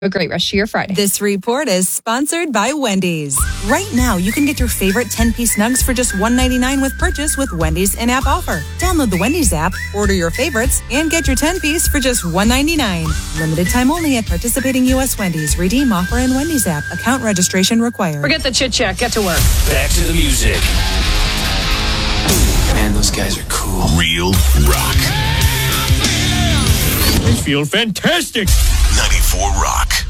A great rest of your Friday. This report is sponsored by Wendy's. Right now, you can get your favorite 10-piece nugs for just $1.99 with purchase with Wendy's in-app offer. Download the Wendy's app, order your favorites, and get your 10-piece for just $1.99. Limited time only at participating U.S. Wendy's. Redeem offer in Wendy's app. Account registration required. Forget the chit-chat. Get to work. Back to the music. Man, those guys are cool. Real rock. I feel fantastic. 94 Rock.